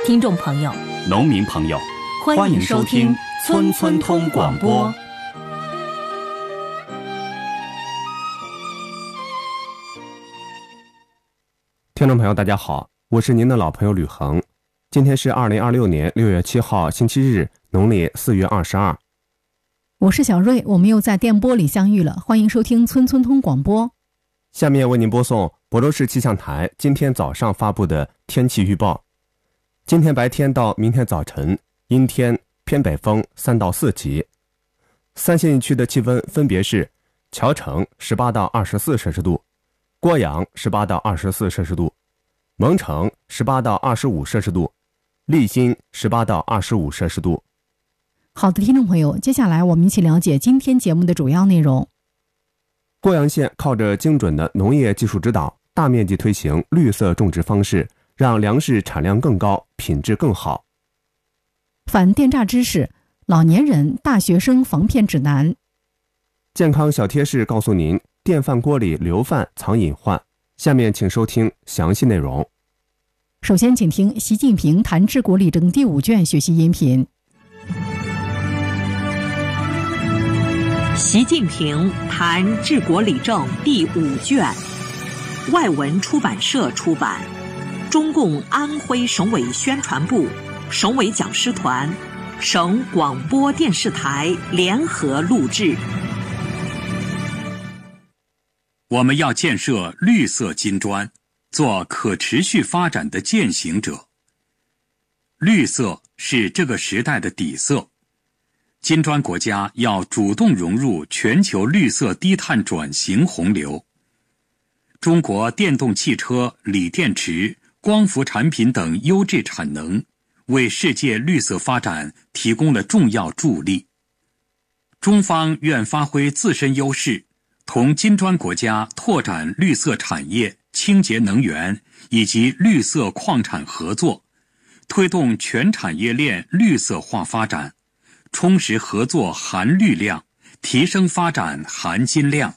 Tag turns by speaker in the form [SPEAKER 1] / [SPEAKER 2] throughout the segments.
[SPEAKER 1] 听众朋友、
[SPEAKER 2] 农民朋友，欢迎收听村村通广播。
[SPEAKER 3] 听众朋友大家好，我是您的老朋友吕恒。今天是2026年6月7号星期日，农历4月22。
[SPEAKER 4] 我是小瑞，我们又在电波里相遇了，欢迎收听村村通广播。
[SPEAKER 3] 下面为您播送亳州市气象台今天早上发布的天气预报。今天白天到明天早晨，阴天，偏北风3到4级。三县一区的气温分别是谯城18到24摄氏度，郭阳18到24摄氏度，蒙城18到25摄氏度，利辛18到25摄氏度。
[SPEAKER 4] 好的，听众朋友，接下来我们一起了解今天节目的主要内容。
[SPEAKER 3] 郭阳县靠着精准的农业技术指导，大面积推行绿色种植方式，让粮食产量更高，品质更好。
[SPEAKER 4] 反电诈知识，老年人、大学生防骗指南。
[SPEAKER 3] 健康小贴士告诉您，电饭锅里留饭藏隐患。下面请收听详细内容。
[SPEAKER 4] 首先请听习近平谈治国理政第5卷学习音频。
[SPEAKER 1] 习近平谈治国理政第5卷，外文出版社出版，中共安徽省委宣传部、省委讲师团、省广播电视台联合录制。
[SPEAKER 2] 我们要建设绿色金砖，做可持续发展的践行者。绿色是这个时代的底色，金砖国家要主动融入全球绿色低碳转型洪流。中国电动汽车、锂电池、光伏产品等优质产能，为世界绿色发展提供了重要助力。中方愿发挥自身优势，同金砖国家拓展绿色产业、清洁能源以及绿色矿产合作，推动全产业链绿色化发展，充实合作含绿量，提升发展含金量。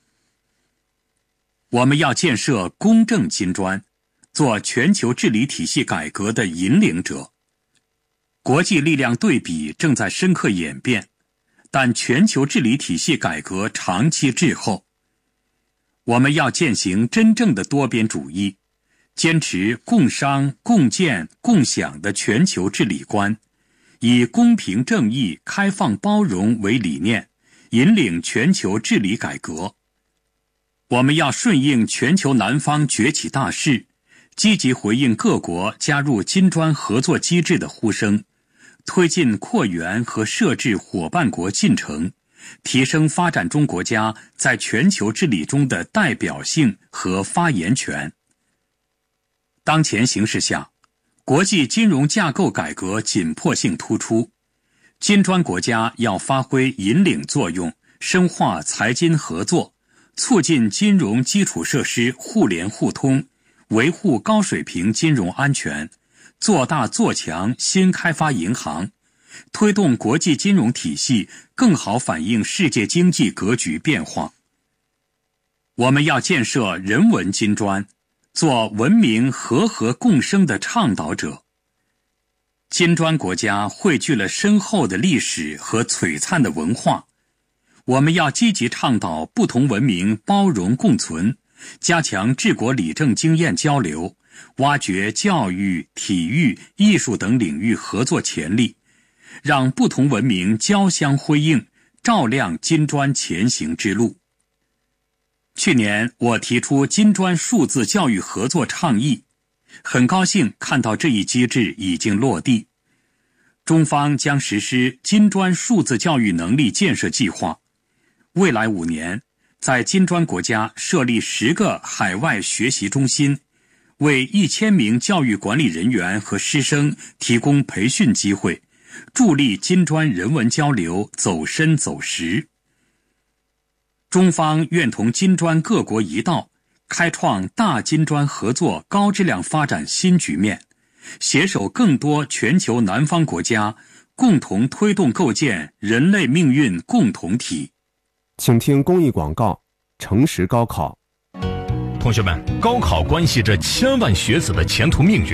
[SPEAKER 2] 我们要建设公正金砖，做全球治理体系改革的引领者。国际力量对比正在深刻演变，但全球治理体系改革长期滞后。我们要践行真正的多边主义，坚持共商、共建、共享的全球治理观，以公平正义、开放包容为理念，引领全球治理改革。我们要顺应全球南方崛起大势，积极回应各国加入金砖合作机制的呼声，推进扩员和设置伙伴国进程，提升发展中国家在全球治理中的代表性和发言权。当前形势下，国际金融架构改革紧迫性突出，金砖国家要发挥引领作用，深化财金合作，促进金融基础设施互联互通，维护高水平金融安全，做大做强新开发银行，推动国际金融体系更好反映世界经济格局变化。我们要建设人文金砖，做文明和合共生的倡导者。金砖国家汇聚了深厚的历史和璀璨的文化，我们要积极倡导不同文明包容共存，加强治国理政经验交流，挖掘教育、体育、艺术等领域合作潜力，让不同文明交相辉映，照亮金砖前行之路。去年我提出金砖数字教育合作倡议，很高兴看到这一机制已经落地。中方将实施金砖数字教育能力建设计划，未来5年在金砖国家设立10个海外学习中心，为1000名教育管理人员和师生提供培训机会，助力金砖人文交流走深走实。中方愿同金砖各国一道，开创大金砖合作高质量发展新局面，携手更多全球南方国家，共同推动构建人类命运共同体。
[SPEAKER 3] 请听公益广告，诚实高考。
[SPEAKER 5] 同学们，高考关系着千万学子的前途命运。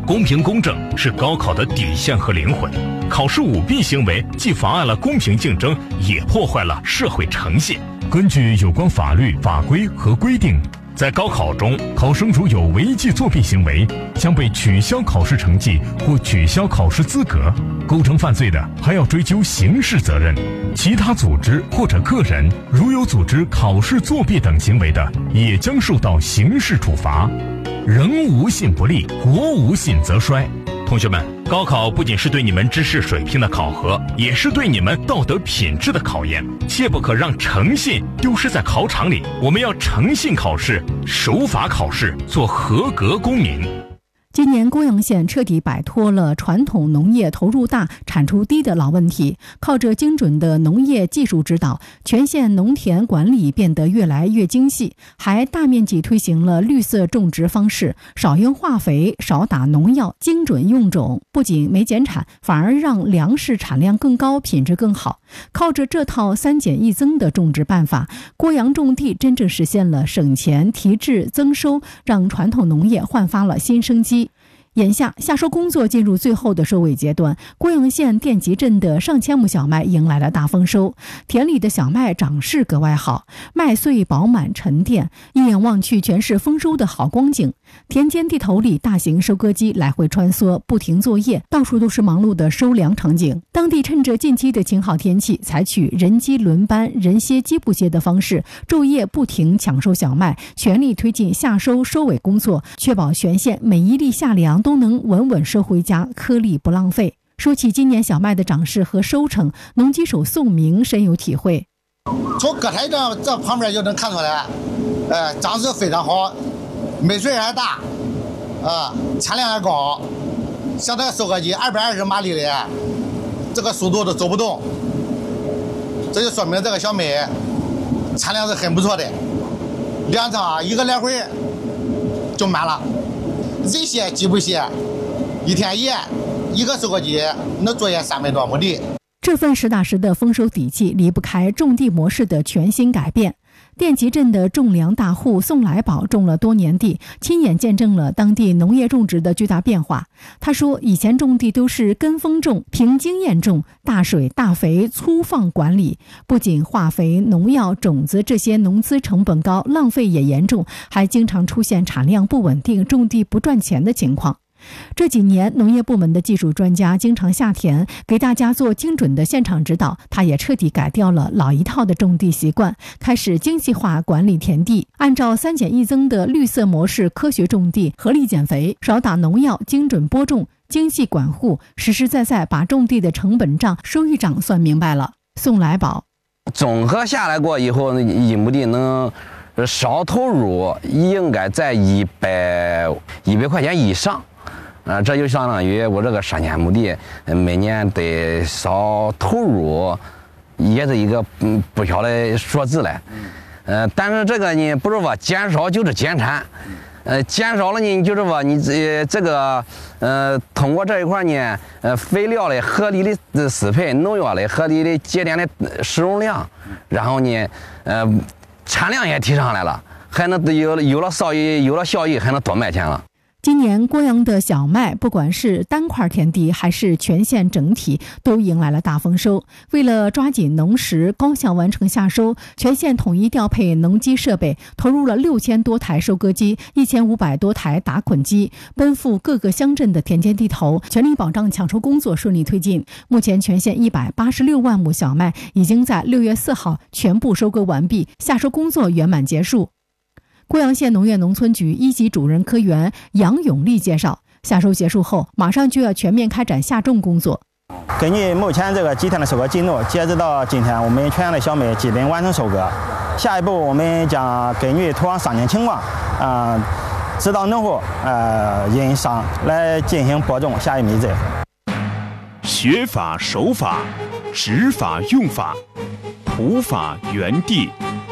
[SPEAKER 5] 公平公正是高考的底线和灵魂，考试舞弊行为既妨碍了公平竞争，也破坏了社会诚信。根据有关法律法规和规定，在高考中，考生如有违纪作弊行为，将被取消考试成绩或取消考试资格。构成犯罪的，还要追究刑事责任。其他组织或者个人如有组织考试作弊等行为的，也将受到刑事处罚。人无信不立，国无信则衰。同学们，高考不仅是对你们知识水平的考核，也是对你们道德品质的考验，切不可让诚信丢失在考场里。我们要诚信考试，守法考试，做合格公民。
[SPEAKER 4] 今年鄱阳县彻底摆脱了传统农业投入大、产出低的老问题，靠着精准的农业技术指导，全县农田管理变得越来越精细，还大面积推行了绿色种植方式，少用化肥、少打农药，精准用种，不仅没减产，反而让粮食产量更高，品质更好。靠着这套3减1增的种植办法，鄱阳种地真正实现了省钱、提质、增收，让传统农业焕发了新生机。眼下夏收工作进入最后的收尾阶段，鄱阳县电集镇的上千亩小麦迎来了大丰收，田里的小麦长势格外好，麦穗饱满沉淀，一眼望去全是丰收的好光景。田间地头里大型收割机来回穿梭，不停作业，到处都是忙碌的收粮场景。当地趁着近期的晴好天气，采取人机轮班、人歇机不歇的方式，昼夜不停抢收小麦，全力推进夏收收尾工作，确保全县每一粒夏粮都能稳稳收回家，颗粒不浪费。说起今年小麦的长势和收成，农机手宋明深有体会。
[SPEAKER 6] 从割台这旁边就能看出来，长势非常好，麦穗还大，产量还高。像这个收割机220马力的，这个速度都走不动，这就说明这个小麦产量是很不错的。2趟一个来回就满了，人歇机不歇，一天一个收割机能作业300多亩地。
[SPEAKER 4] 这份实打实的丰收底气离不开种地模式的全新改变。电集镇的种粮大户宋来宝种了多年地，亲眼见证了当地农业种植的巨大变化。他说，以前种地都是跟风种，凭经验种，大水大肥粗放管理，不仅化肥、农药、种子这些农资成本高，浪费也严重，还经常出现产量不稳定、种地不赚钱的情况。这几年，农业部门的技术专家经常下田，给大家做精准的现场指导。他也彻底改掉了老一套的种地习惯，开始精细化管理田地，按照3减1增的绿色模式科学种地，合理减肥，少打农药，精准播种，精细管护，实实在在把种地的成本账、收益账算明白了。宋来宝
[SPEAKER 7] 综合下来过以后，一亩地能少投入应该在100块钱以上。这就相当于我这个3000亩地，每年得少投入，也是一个不小的数字了。但是这个呢，不是说减少就是减产，减少了呢，就是说你这个通过这一块呢，肥料的合理的施配，农药的合理的节点的使用量，然后呢，产量也提上来了，还能有了效益，还能多卖钱了。
[SPEAKER 4] 今年鄱阳的小麦，不管是单块田地还是全县整体，都迎来了大丰收。为了抓紧农时，高效完成夏收，全县统一调配农机设备，投入了6000多台收割机、1500多台打捆机，奔赴各个乡镇的田间地头，全力保障抢收工作顺利推进。目前，全县186万亩小麦已经在6月4号全部收割完毕，夏收工作圆满结束。鄱阳县农业农村局1级主任科员杨永利介绍，夏收结束后，马上就要全面开展夏种工作。
[SPEAKER 8] 根据目前这个几天的收割进度，截止到今天，我们全县的小麦基本完成收割。下一步，我们将根据土壤伤情情况，指导农户因伤来进行播种下一米子。
[SPEAKER 9] 学法守法，执法用法，普法原地。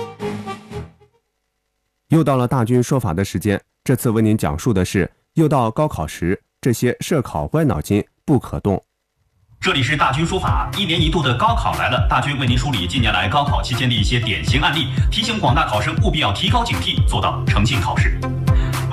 [SPEAKER 3] 又到了大军说法的时间，这次为您讲述的是又到高考时，这些涉考歪脑筋不可动。
[SPEAKER 10] 这里是大军说法，1年1度的高考来了，大军为您梳理近年来高考期间的一些典型案例，提醒广大考生务必要提高警惕，做到诚信考试。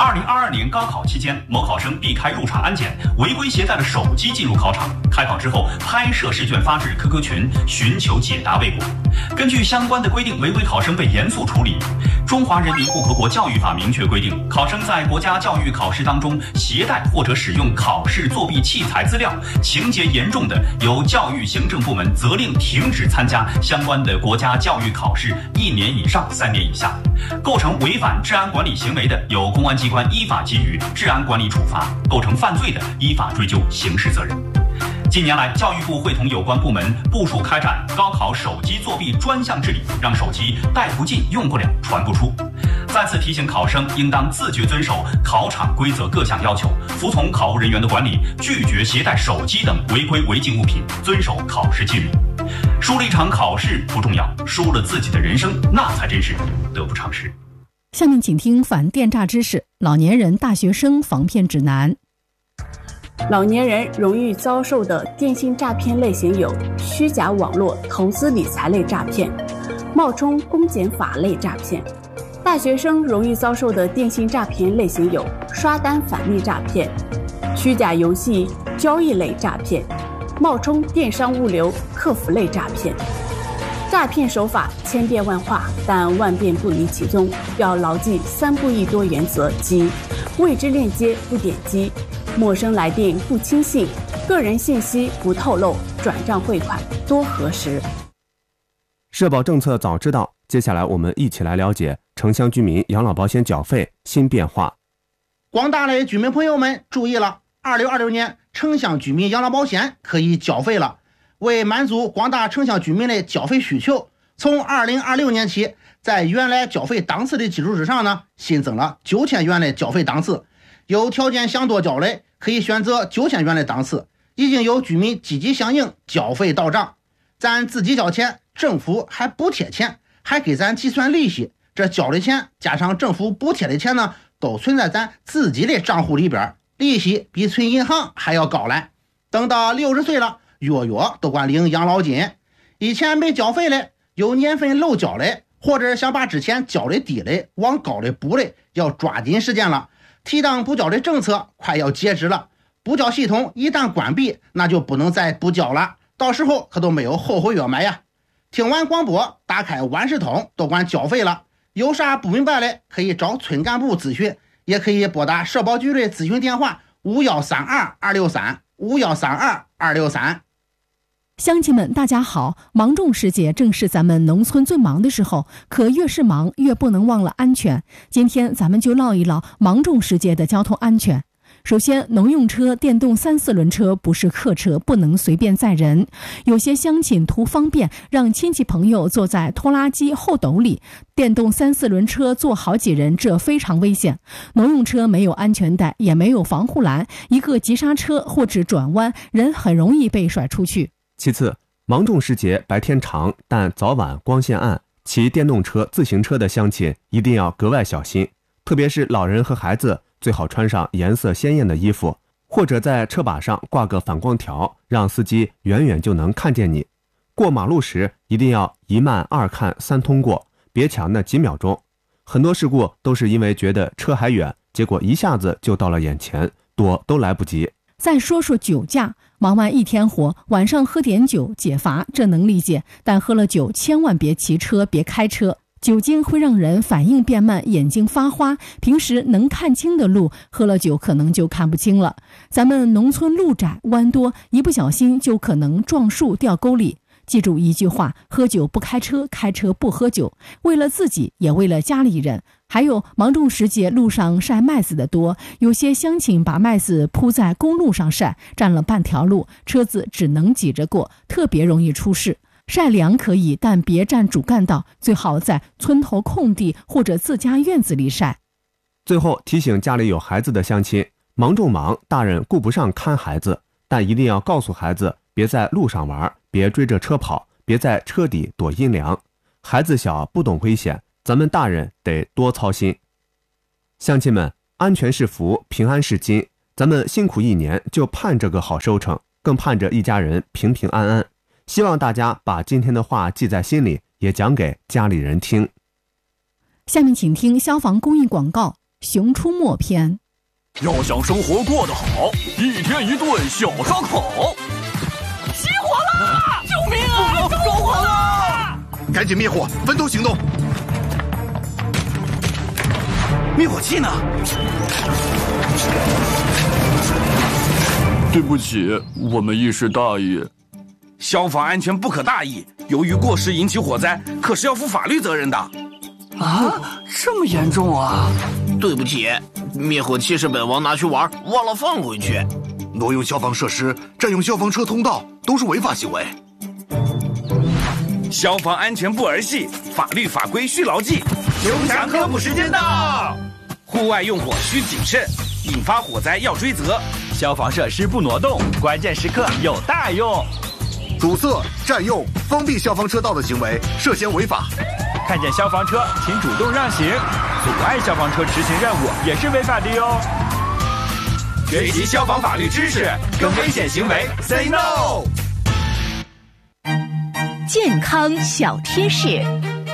[SPEAKER 10] 2022年高考期间，某考生避开入场安检，违规携带了手机进入考场。开考之后，拍摄试卷发至 QQ 群，寻求解答未果。根据相关的规定，违规考生被严肃处理。中华人民共和国教育法明确规定，考生在国家教育考试当中携带或者使用考试作弊器材资料，情节严重的，由教育行政部门责令停止参加相关的国家教育考试1年以上3年以下。构成违反治安管理行为的，由公安机关依法给予治安管理处罚；构成犯罪的，依法追究刑事责任。近年来，教育部会同有关部门部署开展高考手机作弊专项治理，让手机带不进、用不了、传不出。再次提醒考生应当自觉遵守考场规则各项要求，服从考务人员的管理，拒绝携带手机等违规违禁物品，遵守考试纪律。输了一场考试不重要，输了自己的人生，那才真是得不偿失。
[SPEAKER 4] 下面请听反电诈知识：老年人、大学生防骗指南。
[SPEAKER 11] 老年人容易遭受的电信诈骗类型有虚假网络投资理财类诈骗、冒充公检法类诈骗；大学生容易遭受的电信诈骗类型有刷单返利诈骗、虚假游戏交易类诈骗、冒充电商物流客服类诈骗。诈骗手法千变万化，但万变不离其宗，要牢记3不1多原则，即未知链接不点击，陌生来电不轻信，个人信息不透露，转账汇款多核实。
[SPEAKER 3] 社保政策早知道，接下来我们一起来了解城乡居民养老保险缴费新变化。
[SPEAKER 12] 广大的居民朋友们注意了，2626年城乡居民养老保险可以缴费了。为满足广大城乡居民的缴费需求，从2026年起，在原来缴费档次的基础之上呢，新增了9000元的缴费档次。有条件想多缴的，可以选择9000元的档次。已经有居民积极响应，缴费到账。咱自己交钱，政府还补贴钱，还给咱计算利息。这交的钱加上政府补贴的钱呢，都存在咱自己的账户里边，利息比存银行还要高来。等到60岁了，月月都管领养老金。以前没缴费的，有年份漏缴的，或者想把之前缴的低的往高的补的，要抓紧时间了。提档补缴的政策快要截止了，补缴系统一旦关闭，那就不能再补缴了，到时候可都没有后悔药买呀。听完广播，打开万事通，都管缴费了。有啥不明白的，可以找村干部咨询，也可以拨打社保局的咨询电话5132-263，5132-263。
[SPEAKER 4] 乡亲们，大家好！芒种时节正是咱们农村最忙的时候，可越是忙，越不能忘了安全。今天咱们就唠一唠芒种时节的交通安全。首先，农用车、电动3、4轮车不是客车，不能随便载人。有些乡亲图方便，让亲戚朋友坐在拖拉机后斗里。电动3、4轮车坐好几人，这非常危险。农用车没有安全带，也没有防护栏，一个急刹车或者转弯，人很容易被甩出去。
[SPEAKER 3] 其次，芒种时节白天长，但早晚光线暗，骑电动车、自行车的乡亲一定要格外小心，特别是老人和孩子，最好穿上颜色鲜艳的衣服，或者在车把上挂个反光条，让司机远远就能看见你。过马路时一定要1慢2看3通过，别抢那几秒钟。很多事故都是因为觉得车还远，结果一下子就到了眼前，躲都来不及。
[SPEAKER 4] 再说说酒驾，忙完一天活，晚上喝点酒解乏，这能理解，但喝了酒千万别骑车，别开车。酒精会让人反应变慢，眼睛发花，平时能看清的路，喝了酒可能就看不清了。咱们农村路窄弯多，一不小心就可能撞树掉沟里。记住一句话，喝酒不开车，开车不喝酒，为了自己也为了家里人。还有芒种时节路上晒麦子的多，有些乡亲把麦子铺在公路上晒，占了半条路，车子只能挤着过，特别容易出事。晒粮可以，但别占主干道，最好在村头空地或者自家院子里晒。
[SPEAKER 3] 最后提醒家里有孩子的乡亲，芒种忙，大人顾不上看孩子，但一定要告诉孩子，别在路上玩，别追着车跑，别在车底躲阴凉。孩子小不懂危险，咱们大人得多操心。乡亲们，安全是福，平安是金，咱们辛苦一年就盼这个好收成，更盼着一家人平平安安。希望大家把今天的话记在心里，也讲给家里人听。
[SPEAKER 4] 下面请听消防公益广告。 熊出没篇。
[SPEAKER 13] 要想生活过得好，一天一顿小烧烤。
[SPEAKER 14] 起火了！救命啊！着火了！
[SPEAKER 15] 赶紧灭火，分头行动。
[SPEAKER 13] 灭火器呢？对不起，我们一时大意。
[SPEAKER 16] 消防安全不可大意，由于过失引起火灾，可是要负法律责任的。
[SPEAKER 14] 啊，这么严重啊！
[SPEAKER 17] 对不起，灭火器是本王拿去玩，忘了放回去。
[SPEAKER 15] 挪用消防设施、占用消防车通道都是违法行为。
[SPEAKER 16] 消防安全不儿戏，法律法规需牢记。
[SPEAKER 14] 熊强科普时间到！
[SPEAKER 16] 户外用火需谨慎，引发火灾要追责。
[SPEAKER 18] 消防设施不挪动，关键时刻有大用。
[SPEAKER 15] 堵塞、占用、封闭消防车道的行为涉嫌违法。
[SPEAKER 18] 看见消防车，请主动让行。阻碍消防车执行任务也是违法的哟。学习消防法律知识，跟危险行为 say no。
[SPEAKER 19] 健康小贴士。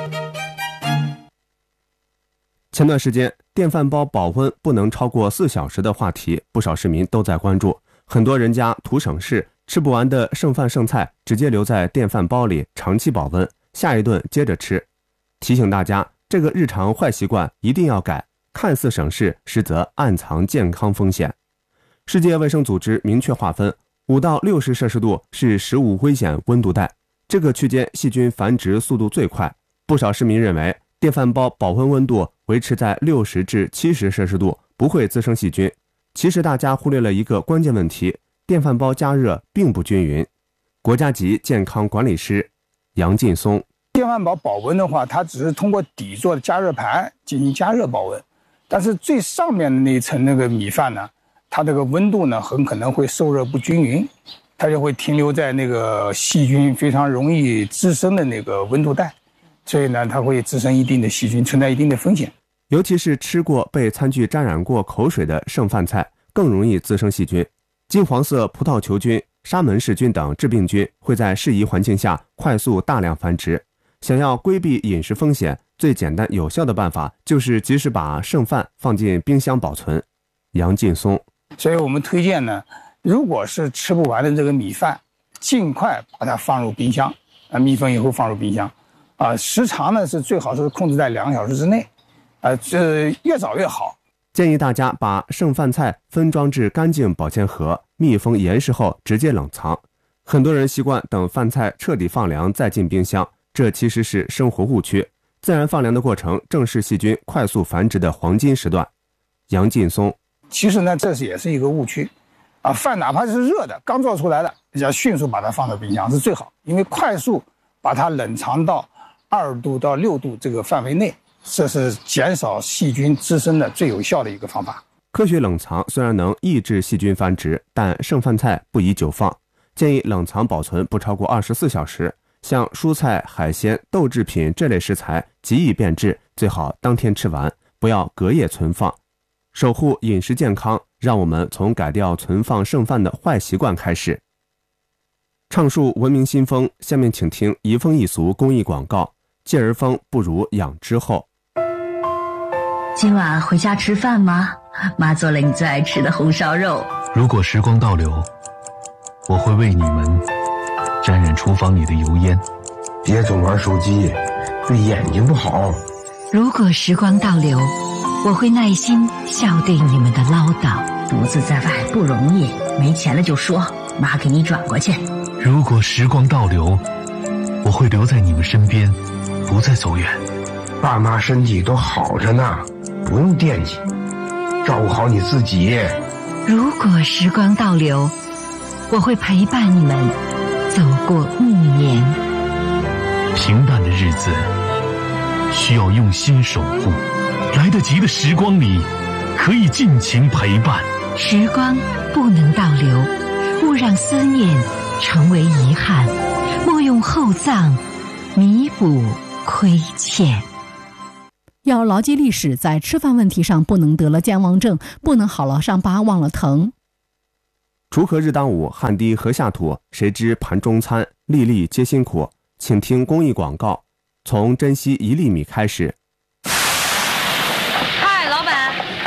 [SPEAKER 3] 前段时间，电饭煲保温不能超过4小时的话题，不少市民都在关注。很多人家图省事，吃不完的剩饭剩菜直接留在电饭煲里长期保温，下一顿接着吃。提醒大家，这个日常坏习惯一定要改，看似省事，实则暗藏健康风险。世界卫生组织明确划分，5到60摄氏度是食物危险温度带，这个区间细菌繁殖速度最快。不少市民认为，电饭煲保温温度维持在60至70摄氏度不会滋生细菌。其实大家忽略了一个关键问题，电饭煲加热并不均匀。国家级健康管理师杨劲松，
[SPEAKER 20] 电饭煲保温的话，它只是通过底座的加热盘进行加热保温，但是最上面的那一层那个米饭呢，它这个温度呢很可能会受热不均匀，它就会停留在那个细菌非常容易滋生的那个温度带，所以呢它会滋生一定的细菌，存在一定的风险。
[SPEAKER 3] 尤其是吃过被餐具沾染过口水的剩饭菜，更容易滋生细菌。金黄色葡萄球菌、沙门氏菌等致病菌会在适宜环境下快速大量繁殖。想要规避饮食风险，最简单有效的办法就是及时把剩饭放进冰箱保存。杨劲松，
[SPEAKER 20] 所以我们推荐呢，如果是吃不完的这个米饭，尽快把它放入冰箱，密封以后放入冰箱，时长呢是最好是控制在2个小时之内，这越早越好。
[SPEAKER 3] 建议大家把剩饭菜分装至干净保鲜盒，密封严实后直接冷藏。很多人习惯等饭菜彻底放凉再进冰箱，这其实是生活误区。自然放凉的过程正是细菌快速繁殖的黄金时段。杨劲松，
[SPEAKER 20] 其实呢这也是一个误区，饭哪怕是热的刚做出来的，要迅速把它放到冰箱是最好，因为快速把它冷藏到2度到6度这个范围内，这是减少细菌滋生的最有效的一个方法。
[SPEAKER 3] 科学冷藏虽然能抑制细菌繁殖，但剩饭菜不宜久放，建议冷藏保存不超过24小时。像蔬菜、海鲜、豆制品这类食材极易变质，最好当天吃完，不要隔夜存放。守护饮食健康，让我们从改掉存放剩饭的坏习惯开始。畅述文明新风，下面请听移风易俗公益广告：戒而风不如养之后。
[SPEAKER 19] 今晚回家吃饭吗？妈做了你最爱吃的红烧肉。
[SPEAKER 21] 如果时光倒流，我会为你们沾染厨房里的油烟。
[SPEAKER 22] 别总玩手机，对眼睛不好。
[SPEAKER 19] 如果时光倒流，我会耐心笑对你们的唠叨。独自在外不容易，没钱了就说，妈给你转过去。
[SPEAKER 21] 如果时光倒流，我会留在你们身边，不再走远。
[SPEAKER 22] 爸妈身体都好着呢，不用惦记，照顾好你自己。
[SPEAKER 19] 如果时光倒流，我会陪伴你们走过暮年。
[SPEAKER 21] 平淡的日子需要用心守护，来得及的时光里可以尽情陪伴。
[SPEAKER 19] 时光不能倒流，勿让思念成为遗憾，莫用厚葬弥补亏欠。
[SPEAKER 4] 要牢记历史，在吃饭问题上不能得了健忘症，不能好了伤疤忘了疼。
[SPEAKER 3] 锄禾日当午，汗滴禾下土，谁知盘中餐，粒粒皆辛苦。请听公益广告，从珍惜1粒米开始。
[SPEAKER 23] 嗨，老板，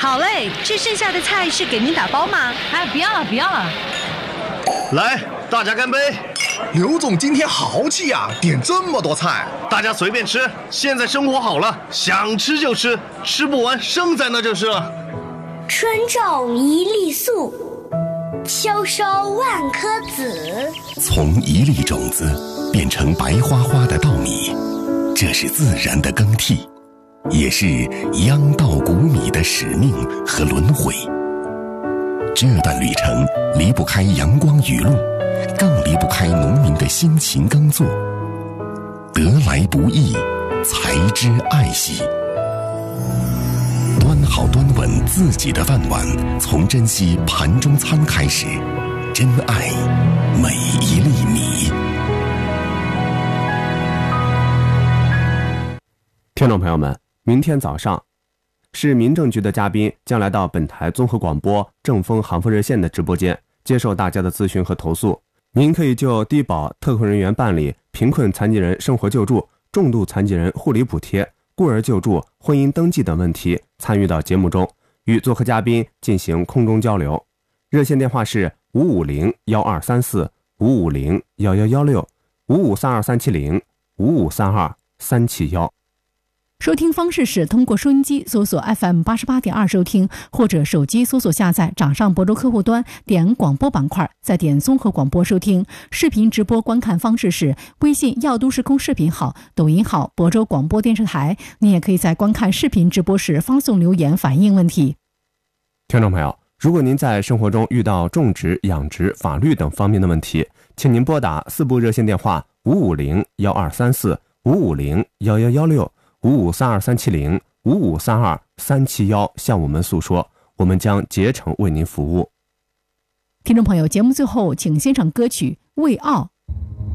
[SPEAKER 1] 好嘞，这剩下的菜是给您打包吗？
[SPEAKER 2] 哎，不要了，不要了。
[SPEAKER 23] 来，大家干杯！
[SPEAKER 15] 刘总今天豪气呀，点这么多菜，
[SPEAKER 23] 大家随便吃。现在生活好了，想吃就吃，吃不完剩在那就是了。
[SPEAKER 24] 春种一粒粟，秋收万颗子。
[SPEAKER 25] 从一粒种子变成白花花的稻米，这是自然的更替，也是秧稻谷米的使命和轮回。这段旅程离不开阳光雨露，更离不开农民的辛勤耕作。得来不易，才知爱惜。端好端稳自己的饭碗，从珍惜盘中餐开始，珍爱每一粒米。
[SPEAKER 3] 听众朋友们，明天早上市民政局的嘉宾将来到本台综合广播正风航风热线的直播间，接受大家的咨询和投诉。您可以就低保特困人员办理贫困残疾人生活救助、重度残疾人护理补贴、孤儿救助、婚姻登记等问题参与到节目中，与做客嘉宾进行空中交流。热线电话是550-1234、550-1116、5532370、5532371。
[SPEAKER 4] 收听方式是通过收音机搜索 FM88.2 收听，或者手机搜索下载掌上博州客户端，点广播板块，再点综合广播收听。视频直播观看方式是微信耀都时空视频号、抖音号博州广播电视台。你也可以在观看视频直播时发送留言反映问题。
[SPEAKER 3] 听众朋友，如果您在生活中遇到种植、养殖、法律等方面的问题，请您拨打4部热线电话550-1234、550-1116、5532370、5532371向我们诉说，我们将竭诚为您服务。
[SPEAKER 4] 听众朋友，节目最后请欣赏歌曲《为傲》。